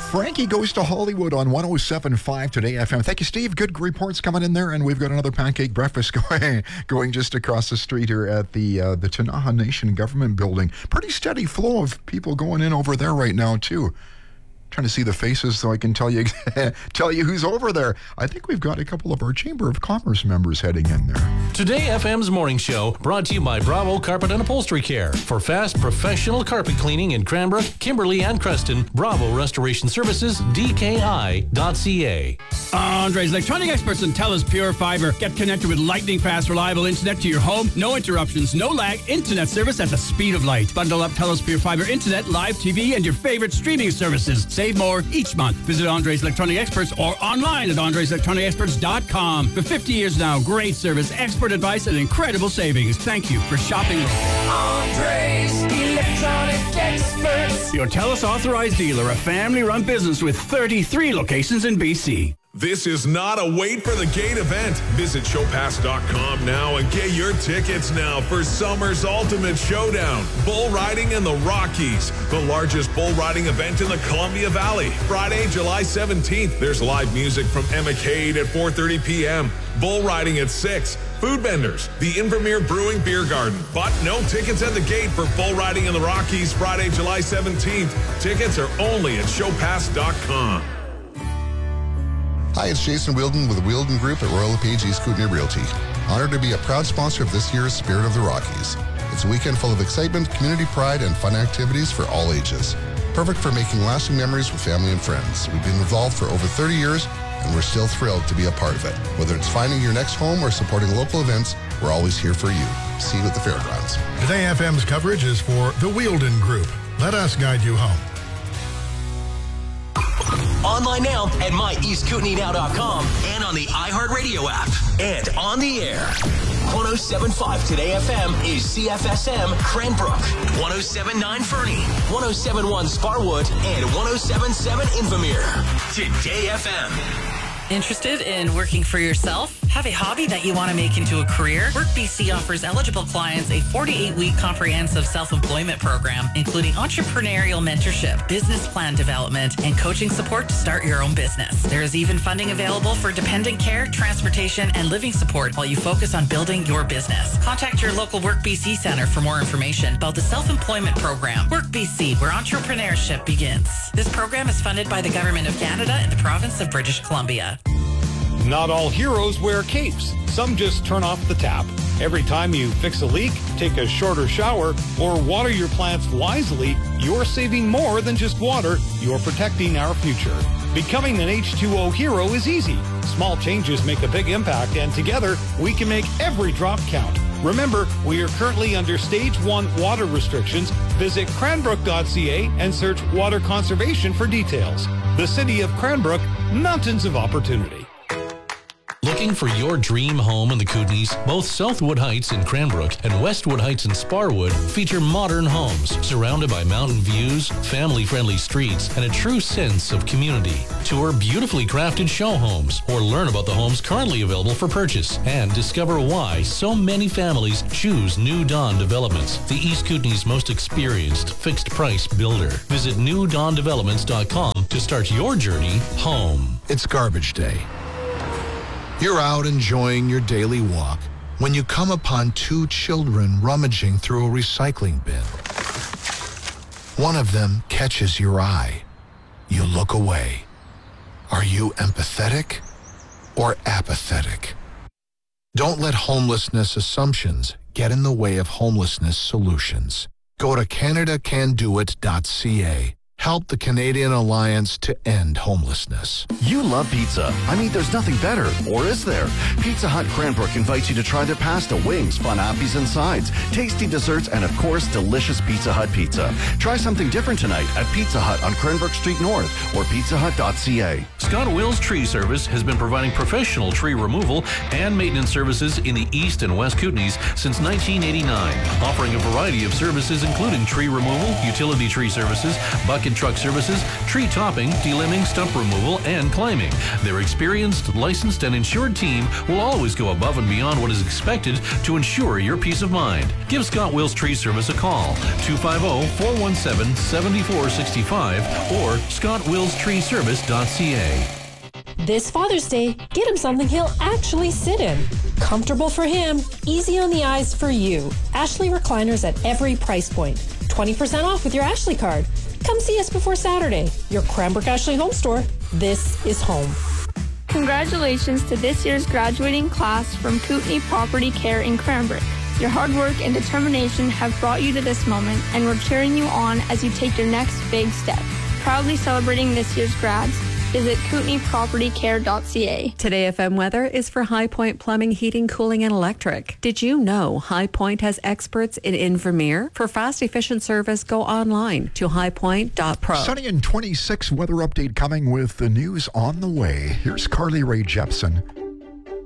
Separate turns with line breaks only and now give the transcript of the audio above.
Frankie Goes to Hollywood on 107.5 Today FM. Thank you, Steve. Good reports coming in there, and we've got another pancake breakfast going just across the street here at the Ktunaxa Nation Government Building. Pretty steady flow of people going in over there right now, too. Trying to see the faces so I can tell you who's over there. I think we've got a couple of our Chamber of Commerce members heading in there.
Today FM's morning show brought to you by Bravo Carpet and Upholstery Care. For fast, professional carpet cleaning in Cranbrook, Kimberley, and Creston, Bravo Restoration Services, DKI.ca.
Andre's Electronic Experts and TELUS Pure Fiber. Get connected with lightning-fast, reliable internet to your home. No interruptions, no lag, internet service at the speed of light. Bundle up TELUS Pure Fiber internet, live TV, and your favorite streaming services. Save more each month. Visit Andre's Electronic Experts or online at andreselectronicexperts.com. For 50 years now, great service, expert advice, and incredible savings. Thank you for shopping local.
Andre's Electronic Experts.
Your TELUS authorized dealer, a family-run business with 33 locations in BC.
This is not a wait for the gate event. Visit showpass.com now and get your tickets now for summer's ultimate showdown. Bull riding in the Rockies, the largest bull riding event in the Columbia Valley. Friday, July 17th. There's live music from Emma Cade at 4:30 p.m. Bull riding at 6. Food vendors, the Invermere Brewing Beer Garden. But no tickets at the gate for bull riding in the Rockies Friday, July 17th. Tickets are only at showpass.com.
Hi, it's Jason Wielden with the Wielden Group at Royal LePage East Kootenay Realty. Honored to be a proud sponsor of this year's Spirit of the Rockies. It's a weekend full of excitement, community pride, and fun activities for all ages. Perfect for making lasting memories with family and friends. We've been involved for over 30 years, and we're still thrilled to be a part of it. Whether it's finding your next home or supporting local events, we're always here for you. See you at the fairgrounds.
Today FM's coverage is for the Wielden Group. Let us guide you home.
Online now at myeastkootenaynow.com and on the iHeartRadio app and on the air. 107.5 Today FM is CFSM Cranbrook, 107.9 Fernie, 107.1 Sparwood, and 107.7 Invermere. Today FM.
Interested in working for yourself? Have a hobby that you want to make into a career? WorkBC offers eligible clients a 48-week comprehensive self-employment program, including entrepreneurial mentorship, business plan development, and coaching support to start your own business. There is even funding available for dependent care, transportation, and living support while you focus on building your business. Contact your local WorkBC Center for more information about the self-employment program. WorkBC, where entrepreneurship begins. This program is funded by the Government of Canada and the Province of British Columbia.
Not all heroes wear capes. Some just turn off the tap. Every time you fix a leak, take a shorter shower, or water your plants wisely, you're saving more than just water. You're protecting our future. Becoming an H2O hero is easy. Small changes make a big impact, and together, we can make every drop count. Remember, we are currently under Stage 1 water restrictions. Visit cranbrook.ca and search water conservation for details. The City of Cranbrook, mountains of opportunity.
Looking for your dream home in the Kootenays? Both Southwood Heights in Cranbrook and Westwood Heights in Sparwood feature modern homes surrounded by mountain views, family-friendly streets, and a true sense of community. Tour beautifully crafted show homes or learn about the homes currently available for purchase and discover why so many families choose New Dawn Developments, the East Kootenays' most experienced fixed-price builder. Visit newdawndevelopments.com to start your journey home.
It's garbage day. You're out enjoying your daily walk when you come upon two children rummaging through a recycling bin. One of them catches your eye. You look away. Are you empathetic or apathetic? Don't let homelessness assumptions get in the way of homelessness solutions. Go to CanadaCanDoIt.ca. Help the Canadian Alliance to end homelessness.
You love pizza. I mean, there's nothing better, or is there? Pizza Hut Cranbrook invites you to try their pasta, wings, fun appies and sides, tasty desserts, and of course, delicious Pizza Hut pizza. Try something different tonight at Pizza Hut on Cranbrook Street North or pizzahut.ca.
Scott Wills Tree Service has been providing professional tree removal and maintenance services in the East and West Kootenays since 1989, offering a variety of services including tree removal, utility tree services, bucket vacant truck services, tree topping, delimbing, stump removal, and climbing. Their experienced, licensed, and insured team will always go above and beyond what is expected to ensure your peace of mind. Give Scott Wills Tree Service a call, 250-417-7465 or scottwillstreeservice.ca.
This Father's Day, get him something he'll actually sit in. Comfortable for him, easy on the eyes for you. Ashley recliners at every price point. 20% off with your Ashley card. Come see us before Saturday. Your Cranbrook Ashley Home Store. This is home.
Congratulations to this year's graduating class from Kootenay Property Care in Cranbrook. Your hard work and determination have brought you to this moment, and we're cheering you on as you take your next big step. Proudly celebrating this year's grads, visit KootenayPropertyCare.ca.
Today FM weather is for High Point Plumbing, Heating, Cooling, and Electric. Did you know High Point has experts in Invermere? For fast, efficient service, go online to highpoint.pro.
Sunny and 26 weather update coming with the news on the way. Here's Carly Rae Jepsen.